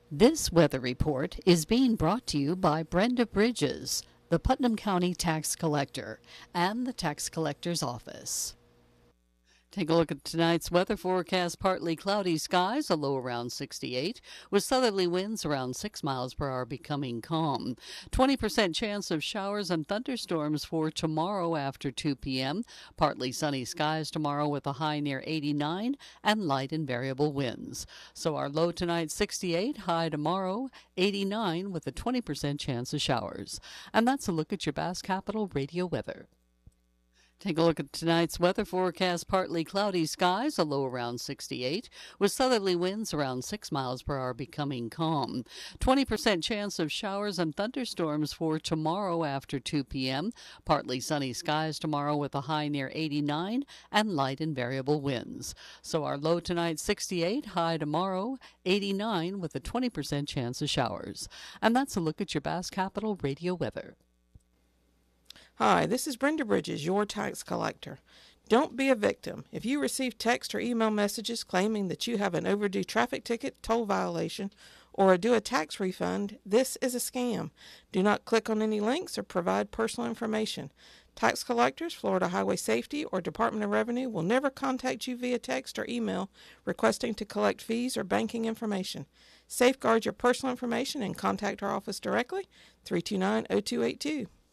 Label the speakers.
Speaker 1: This weather report is being brought to you by Brenda Bridges, the Putnam County Tax Collector, and the Tax Collector's Office. Take a look at tonight's weather forecast. Partly cloudy skies, a low around 68, with southerly winds around 6 miles per hour becoming calm. 20% chance of showers and thunderstorms for tomorrow after 2 p.m. Partly sunny skies tomorrow with a high near 89 and light and variable winds. So our low tonight 68, high tomorrow 89 with a 20% chance of showers. And that's a look at your Bass Capital radio weather. Take a look at tonight's weather forecast. Partly cloudy skies, a low around 68, with southerly winds around 6 miles per hour becoming calm. 20% chance of showers and thunderstorms for tomorrow after 2 p.m. Partly sunny skies tomorrow with a high near 89 and light and variable winds. So our low tonight 68, high tomorrow 89 with a 20% chance of showers. And that's a look at your Bass Capital radio weather.
Speaker 2: Hi, this is Brenda Bridges, your tax collector. Don't be a victim. If you receive text or email messages claiming that you have an overdue traffic ticket, toll violation, or are due a tax refund, this is a scam. Do not click on any links or provide personal information. Tax collectors, Florida Highway Safety, or Department of Revenue will never contact you via text or email requesting to collect fees or banking information. Safeguard your personal information and contact our office directly, 329-0282.